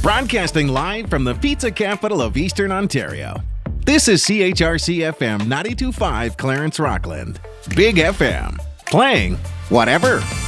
Broadcasting live from the pizza capital of Eastern Ontario. This is CHRC FM 92.5 Clarence Rockland. Big FM. Playing whatever.